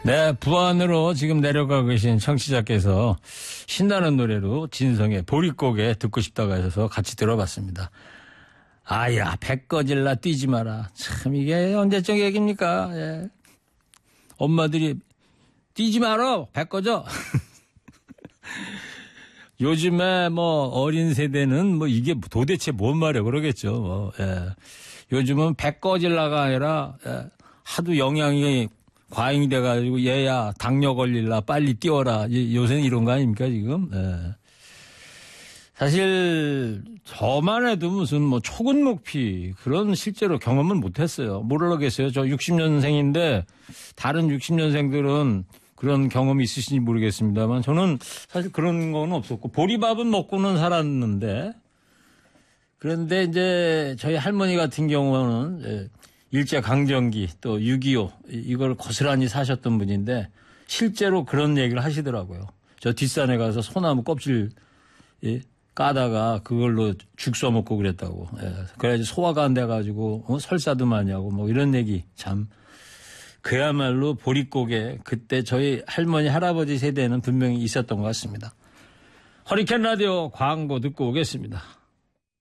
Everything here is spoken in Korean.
네, 부안으로 지금 내려가고 계신 청취자께서 신나는 노래로 진성의 보릿고개 듣고 싶다고 하셔서 같이 들어봤습니다. 아야, 배 꺼질라 뛰지 마라. 참 이게 언제적 얘기입니까? 예. 엄마들이 뛰지 마라, 배 꺼져. 요즘에 뭐 어린 세대는 뭐 이게 도대체 뭔 말이야 그러겠죠. 뭐, 예. 요즘은 배 꺼질라가 아니라 하도 영양이 과잉이 돼가지고 얘야 당뇨 걸릴라 빨리 뛰어라. 요새는 이런 거 아닙니까 지금. 예. 사실 저만 해도 무슨 뭐 초근목피 그런 실제로 경험을 못했어요. 모르겠어요. 저 60년생인데 다른 60년생들은 그런 경험이 있으신지 모르겠습니다만 저는 사실 그런 건 없었고 보리밥은 먹고는 살았는데 그런데 이제 저희 할머니 같은 경우는 일제강점기 또 6.25 이걸 고스란히 사셨던 분인데 실제로 그런 얘기를 하시더라고요. 저 뒷산에 가서 소나무 껍질 까다가 그걸로 죽 써먹고 그랬다고. 그래야지 소화가 안 돼가지고 설사도 많이 하고 뭐 이런 얘기 참 그야말로 보릿고개 그때 저희 할머니 할아버지 세대는 분명히 있었던 것 같습니다. 허리케인 라디오 광고 듣고 오겠습니다.